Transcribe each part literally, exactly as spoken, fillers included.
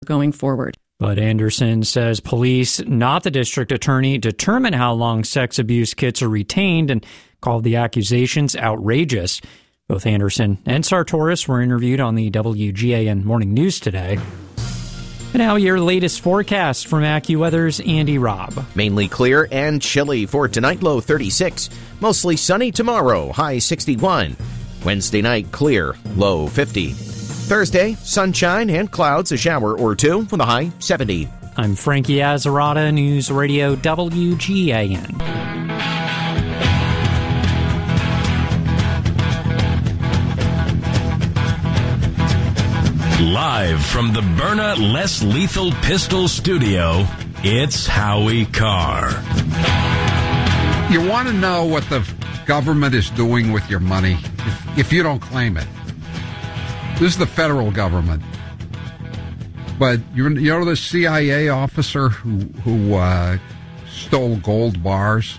going forward. But Anderson says police, not the district attorney, determine how long sex abuse kits are retained and called the accusations outrageous. Both Anderson and Sartoris were interviewed on the W G A N Morning News today. And now your latest forecast from AccuWeather's Andy Robb. Mainly clear and chilly for tonight, low thirty-six. Mostly sunny tomorrow, high sixty-one. Wednesday night, clear, low fifty. Thursday, sunshine and clouds, a shower or two with a high seventy. I'm Frankie Azzarata, News Radio W G A N. Live from the Byrna Less Lethal Pistol Studio, it's Howie Carr. You want to know what the government is doing with your money if, if you don't claim it. This is the federal government. But you, you know the C I A officer who, who uh, stole gold bars?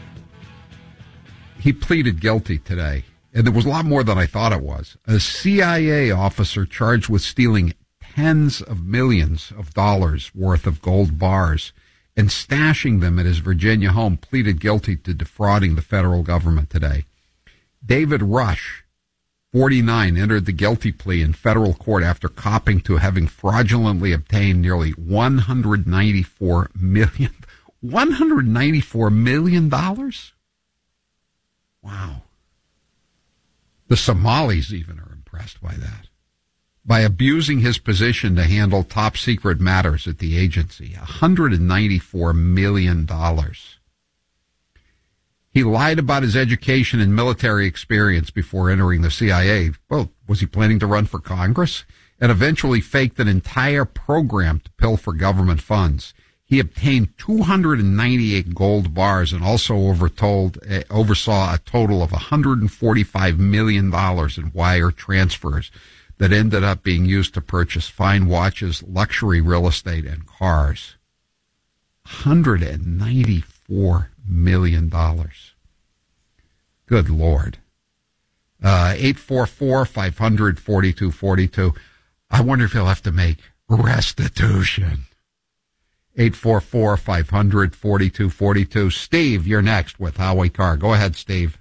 He pleaded guilty today. And there was a lot more than I thought it was. A C I A officer charged with stealing tens of millions of dollars worth of gold bars and stashing them at his Virginia home pleaded guilty to defrauding the federal government today. David Rush, forty-nine, entered the guilty plea in federal court after copping to having fraudulently obtained nearly one hundred ninety-four million dollars. one hundred ninety-four million dollars? Wow. The Somalis even are impressed by that. By abusing his position to handle top secret matters at the agency. one hundred ninety-four million dollars. He lied about his education and military experience before entering the C I A. Well, was he planning to run for Congress? And eventually faked an entire program to pilfer government funds. He obtained two hundred ninety-eight gold bars and also overtold, uh, oversaw a total of one hundred forty-five million dollars in wire transfers that ended up being used to purchase fine watches, luxury real estate, and cars. one hundred ninety-four million dollars. Good Lord. Uh, eight four four, five hundred, forty-two forty-two. I wonder if he'll have to make restitution. eight four four, five hundred, forty-two forty-two. Steve, you're next with Howie Carr. Go ahead, Steve.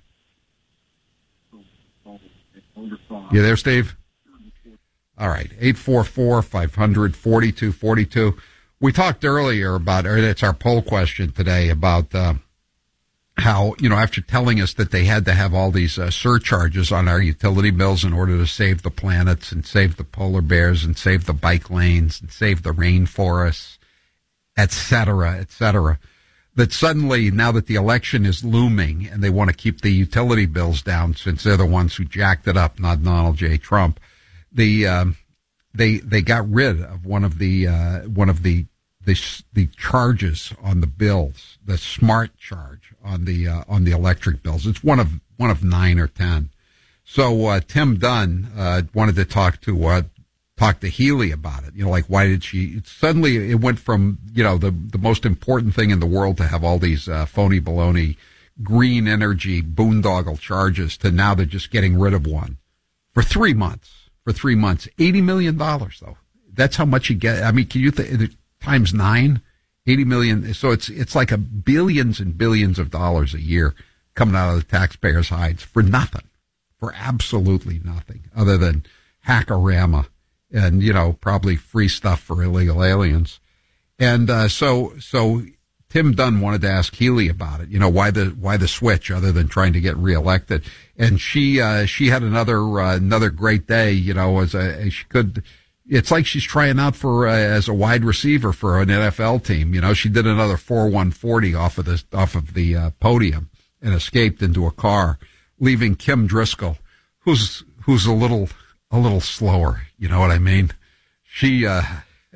You there, Steve? All right. eight four four, five hundred, forty-two forty-two. We talked earlier about, or it's our poll question today, about uh, how, you know, after telling us that they had to have all these uh, surcharges on our utility bills in order to save the planets and save the polar bears and save the bike lanes and save the rainforests, et cetera, et cetera, that suddenly, now that the election is looming and they want to keep the utility bills down since they're the ones who jacked it up, not Donald J. Trump, the um, they they got rid of one of the uh, one of the, the the charges on the bills, the smart charge on the uh, on the electric bills. It's one of one of nine or ten. So uh, Tim Dunn uh, wanted to talk to. Uh, Talk to Healy about it. You know, like, why did she, suddenly it went from, you know, the, the most important thing in the world to have all these uh, phony baloney green energy boondoggle charges to now they're just getting rid of one for three months, for three months, eighty million dollars though. That's how much you get. I mean, can you th- times nine, eighty million. So it's, it's like a billions and billions of dollars a year coming out of the taxpayers' hides for nothing, for absolutely nothing other than hackorama. And, you know, probably free stuff for illegal aliens. And uh, so so Tim Dunn wanted to ask Healy about it. You know, why the why the switch other than trying to get reelected? And she uh, she had another uh, another great day. You know, as a she could. It's like she's trying out for uh, as a wide receiver for an N F L team. You know, she did another four one forty off of the off of the uh, podium and escaped into a car, leaving Kim Driscoll, who's who's a little. A little slower, you know what I mean? She, uh,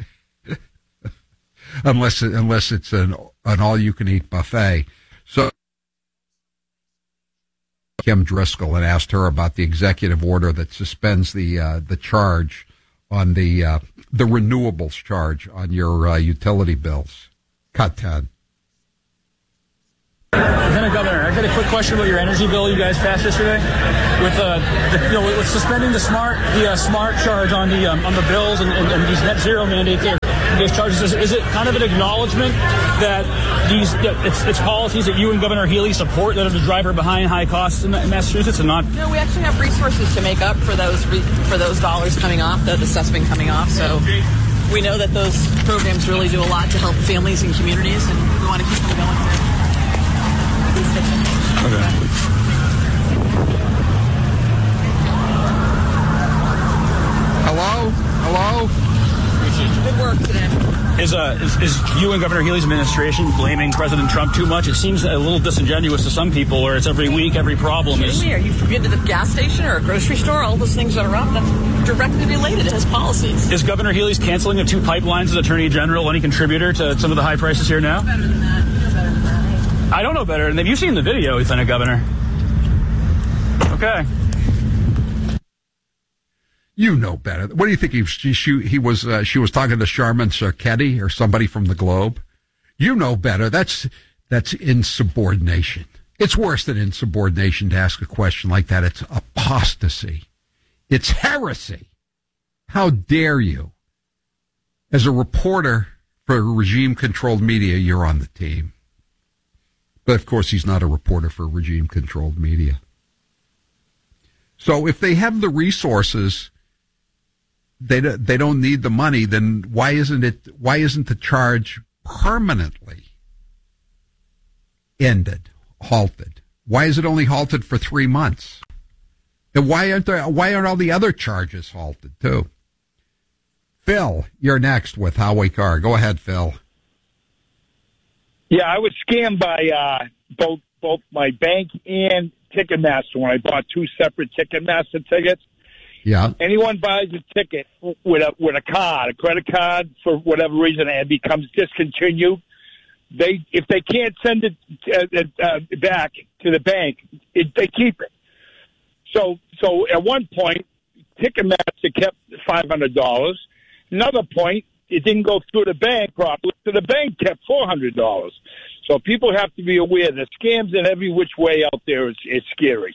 unless unless it's an an all-you-can-eat buffet. So Kim Driscoll and asked her about the executive order that suspends the uh, the charge on the uh, the renewables charge on your uh, utility bills. Cut ten. Lieutenant Governor, I got a quick question about your energy bill you guys passed yesterday, with uh, the, you know, with suspending the smart the uh, smart charge on the um, on the bills and, and, and these net zero mandates. There, these charges. Is, is it kind of an acknowledgement that these that it's, it's policies that you and Governor Healy support that are the driver behind high costs in, in Massachusetts, and not? No, we actually have resources to make up for those re- for those dollars coming off, the assessment coming off. So we know that those programs really do a lot to help families and communities, and we want to keep them going. Okay. Hello? Hello? Good work today. Is, uh, is, is you and Governor Healy's administration blaming President Trump too much? It seems a little disingenuous to some people, or it's every week, every problem is... Are you been to the gas station or a grocery store? All those things that are up, that's directly related to his policies. Is Governor Healy's canceling of two pipelines as Attorney General any contributor to some of the high prices here now? Better than that. You know better than that. I don't know better. Have you seen the video, Lieutenant Governor? Okay. You know better. What do you think? He, she, she, he was, uh, she was talking to Charmin Cerquetti or somebody from the Globe? You know better. That's, that's insubordination. It's worse than insubordination to ask a question like that. It's apostasy. It's heresy. How dare you? As a reporter for regime-controlled media, you're on the team. But, of course, he's not a reporter for regime-controlled media. So if they have the resources, they they don't need the money, then why isn't it? Why isn't the charge permanently ended, halted? Why is it only halted for three months? And why aren't there? Why aren't all the other charges halted too? Phil, you're next with Howie Carr. Go ahead, Phil. Yeah, I was scammed by uh, both both my bank and Ticketmaster when I bought two separate Ticketmaster tickets. Yeah. Anyone buys a ticket with a with a card, a credit card, for whatever reason, and it becomes discontinued, they if they can't send it uh, uh, back to the bank, it, they keep it. So so at one point, Ticketmaster kept five hundred dollars. Another point, it didn't go through the bank properly, so the bank kept four hundred dollars. So people have to be aware that scams in every which way out there is, is scary.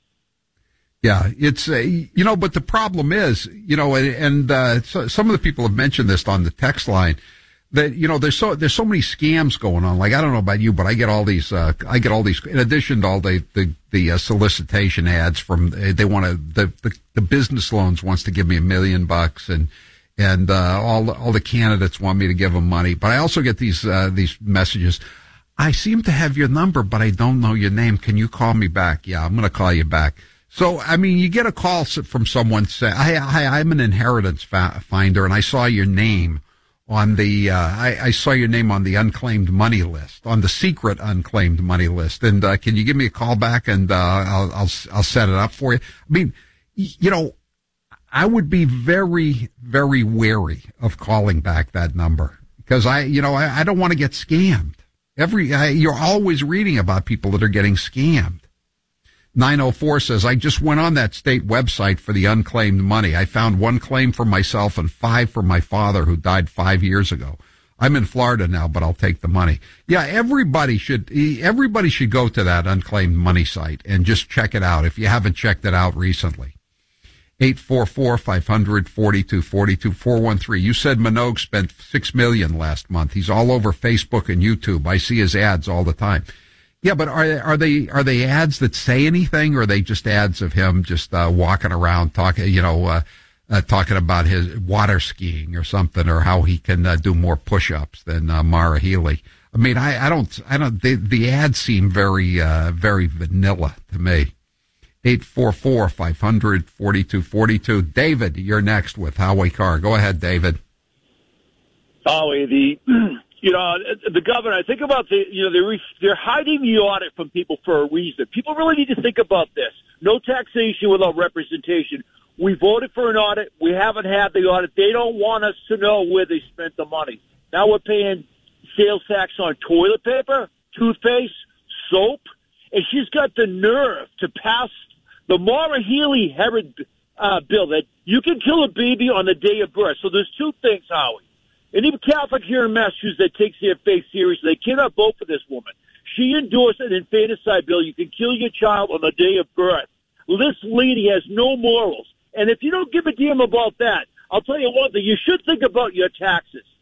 Yeah, it's a, you know, but the problem is, you know, and, and uh, so, some of the people have mentioned this on the text line that, you know, there's so, there's so many scams going on. Like, I don't know about you, but I get all these, uh, I get all these, in addition to all the, the, the uh, solicitation ads from, they want to, the, the, the business loans wants to give me a million bucks and, and, uh, all, all the candidates want me to give them money. But I also get these, uh, these messages. I seem to have your number, but I don't know your name. Can you call me back? Yeah, I'm going to call you back. So, I mean, you get a call from someone saying, hi, hi, I'm an inheritance fa- finder, and I saw your name on the, uh, I, I saw your name on the unclaimed money list, on the secret unclaimed money list. And, uh, can you give me a call back and, uh, I'll, I'll, I'll set it up for you? I mean, you know, I would be very, very wary of calling back that number because I, you know, I, I don't want to get scammed. Every, I, you're always reading about people that are getting scammed. nine oh four says, I just went on that state website for the unclaimed money. I found one claim for myself and five for my father who died five years ago. I'm in Florida now, but I'll take the money. Yeah, everybody should, everybody should go to that unclaimed money site and just check it out if you haven't checked it out recently. eight four four, five hundred, forty-two forty-two, four one three. You said Minogue spent six million dollars last month. He's all over Facebook and YouTube. I see his ads all the time. Yeah, but are are they are they ads that say anything, or are they just ads of him just uh, walking around talking, you know, uh, uh, talking about his water skiing or something, or how he can uh, do more push-ups than uh, Mara Healy? I mean, I, I don't, I don't. The, the ads seem very, uh, very vanilla to me. eight four four, five hundred, forty-two forty-two. David, you're next with Howie Carr. Go ahead, David. Howie, the. You know, the governor, think about the, you know, they're, they're hiding the audit from people for a reason. People really need to think about this. No taxation without representation. We voted for an audit. We haven't had the audit. They don't want us to know where they spent the money. Now we're paying sales tax on toilet paper, toothpaste, soap, and she's got the nerve to pass the Mara Healy Herod uh, bill that you can kill a baby on the day of birth. So there's two things, Howie. Any Catholic here in Massachusetts that takes their faith seriously, they cannot vote for this woman. She endorsed an infanticide bill. You can kill your child on the day of birth. This lady has no morals. And if you don't give a damn about that, I'll tell you one thing. You should think about your taxes.